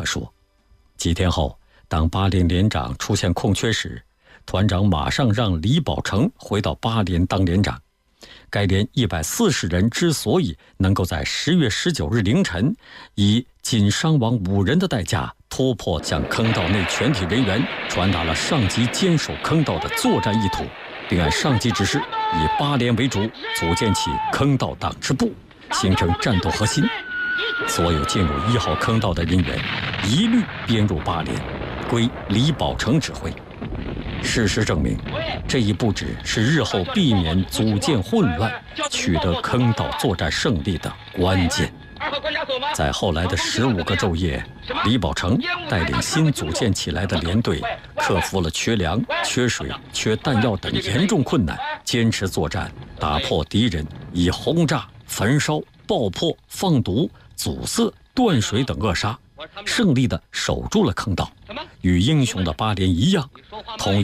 说。几天后，当巴连连长出现空缺时，团长马上让李宝成回到巴连当连长。该连140人之所以能够在10月19日凌晨以仅伤亡5人的代价突破，向坑道内全体人员传达了上级坚守坑道的作战意图，并按上级指示以巴连为主，组建起坑道党支部，形成战斗核心。所有进入1号坑道的人员一律编入巴连，归李宝成指挥。事实证明，这一布置是日后避免组建混乱、取得坑道作战胜利的关键。在后来的15个昼夜，李宝成带领新组建起来的连队，克服了缺粮、缺水、缺弹药等严重困难，坚持作战，打破敌人以轰炸、焚烧、爆破、放毒、阻塞、断水等扼杀，胜利地守住了坑道，与英雄的巴连一样，统